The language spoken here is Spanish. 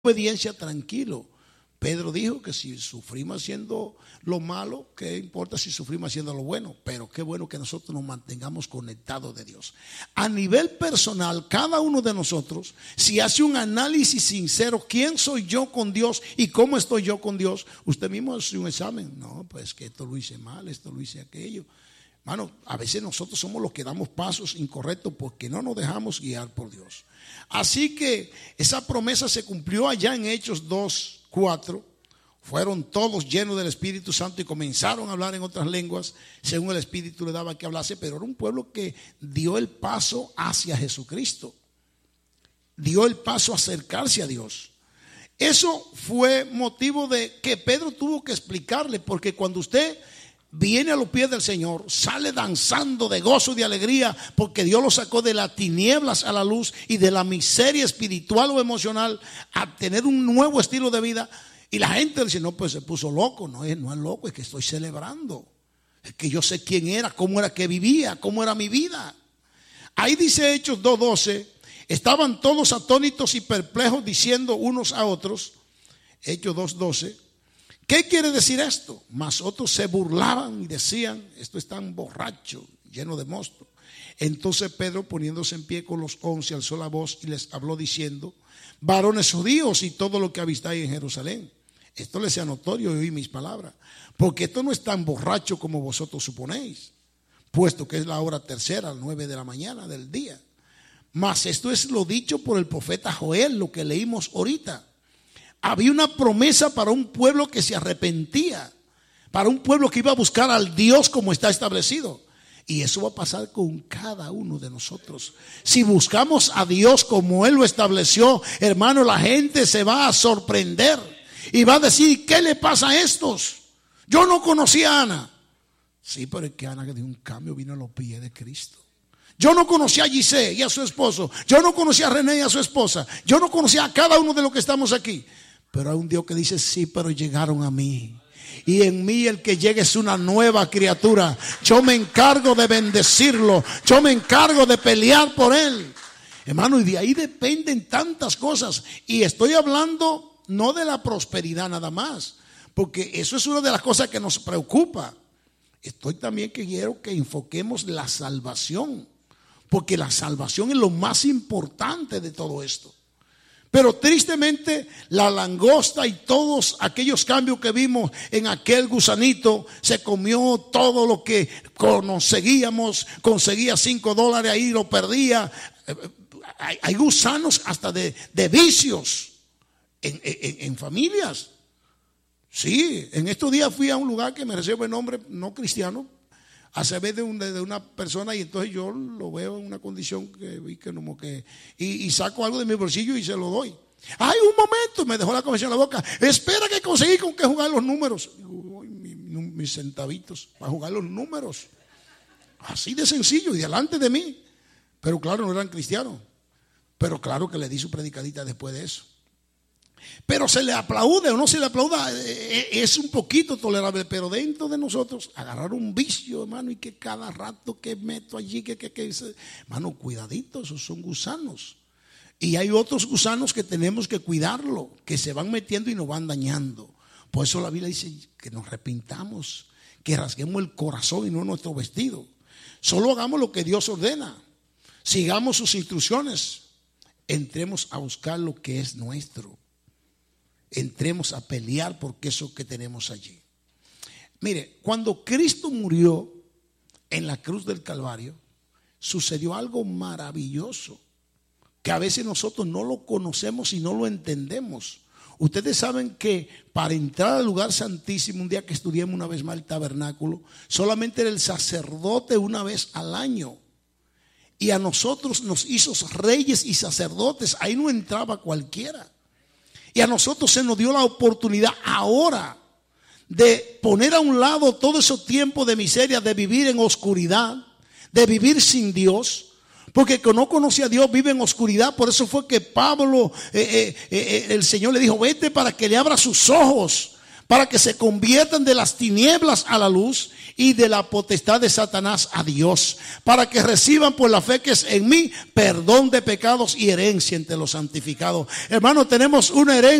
obediencia tranquilo. Pedro dijo que si sufrimos haciendo lo malo, ¿qué importa si sufrimos haciendo lo bueno? Pero qué bueno que nosotros nos mantengamos conectados de Dios. A nivel personal, cada uno de nosotros, si hace un análisis sincero, ¿quién soy yo con Dios y cómo estoy yo con Dios? Usted mismo hace un examen. No, pues que esto lo hice mal, esto lo hice aquello. Hermano, a veces nosotros somos los que damos pasos incorrectos porque no nos dejamos guiar por Dios. Así que esa promesa se cumplió allá en Hechos 2:4. Fueron todos llenos del Espíritu Santo y comenzaron a hablar en otras lenguas según el Espíritu le daba que hablase. Pero era un pueblo que dio el paso hacia Jesucristo, dio el paso a acercarse a Dios. Eso fue motivo de que Pedro tuvo que explicarle, porque cuando usted viene a los pies del Señor, sale danzando de gozo y de alegría, porque Dios lo sacó de las tinieblas a la luz y de la miseria espiritual o emocional a tener un nuevo estilo de vida. Y la gente dice, no, pues se puso loco. No es loco, es que estoy celebrando. Es que yo sé quién era, cómo era que vivía, cómo era mi vida. Ahí dice Hechos 2:12, estaban todos atónitos y perplejos diciendo unos a otros, Hechos 2:12, ¿qué quiere decir esto? Mas otros se burlaban y decían, esto es tan borracho, lleno de mosto. Entonces Pedro, poniéndose en pie con los 11, alzó la voz y les habló diciendo, varones judíos y todo lo que avistáis en Jerusalén, esto les sea notorio y oí mis palabras, porque esto no es tan borracho como vosotros suponéis, puesto que es la hora tercera, 9 de la mañana del día. Mas esto es lo dicho por el profeta Joel, lo que leímos ahorita. Había una promesa para un pueblo que se arrepentía, para un pueblo que iba a buscar al Dios como está establecido. Y eso va a pasar con cada uno de nosotros. Si buscamos a Dios como Él lo estableció, hermano, la gente se va a sorprender y va a decir, ¿qué le pasa a estos? Yo no conocía a Ana. Sí, pero es que Ana que dio un cambio, vino a los pies de Cristo. Yo no conocía a Giselle y a su esposo. Yo no conocía a René y a su esposa. Yo no conocía a cada uno de los que estamos aquí. Pero hay un Dios que dice, sí, pero llegaron a mí. Y en mí el que llegue es una nueva criatura. Yo me encargo de bendecirlo. Yo me encargo de pelear por él. Hermano, y de ahí dependen tantas cosas. Y estoy hablando no de la prosperidad nada más, porque eso es una de las cosas que nos preocupa. Estoy también que quiero que enfoquemos la salvación, porque la salvación es lo más importante de todo esto. Pero tristemente la langosta y todos aquellos cambios que vimos en aquel gusanito se comió todo lo que conseguíamos. Conseguía $5 ahí, lo perdía. Hay gusanos hasta de vicios en familias. Sí, en estos días fui a un lugar que me recibe el nombre no cristiano, a saber de una persona, y entonces yo lo veo en una condición que vi que como que y saco algo de mi bolsillo y se lo doy. Ay, un momento, me dejó la conversación en la boca. Espera que conseguí con qué jugar los números. Mis centavitos para jugar los números. Así de sencillo y delante de mí. Pero claro, no eran cristianos. Pero claro que le di su predicadita después de eso. Pero se le aplaude o no se le aplauda, es un poquito tolerable. Pero dentro de nosotros agarrar un vicio, hermano, y que cada rato que meto allí, hermano, cuidadito, esos son gusanos. Y hay otros gusanos que tenemos que cuidarlo, que se van metiendo y nos van dañando. Por eso la Biblia dice que nos arrepintamos, que rasguemos el corazón y no nuestro vestido. Solo hagamos lo que Dios ordena, sigamos sus instrucciones, entremos a buscar lo que es nuestro. Entremos a pelear por eso que tenemos allí. Mire, cuando Cristo murió en la cruz del Calvario, sucedió algo maravilloso que a veces nosotros no lo conocemos y no lo entendemos. Ustedes saben que para entrar al lugar santísimo, un día que estudiamos una vez más el tabernáculo, solamente era el sacerdote una vez al año. Y a nosotros nos hizo reyes y sacerdotes, ahí no entraba cualquiera. Y a nosotros se nos dio la oportunidad ahora de poner a un lado todo ese tiempo de miseria, de vivir en oscuridad, de vivir sin Dios. Porque el que no conoce a Dios vive en oscuridad. Por eso fue que Pablo, el Señor le dijo, vete para que le abra sus ojos, para que se conviertan de las tinieblas a la luz y de la potestad de Satanás a Dios, para que reciban por la fe que es en mí perdón de pecados y herencia entre los santificados. Hermanos, tenemos una herencia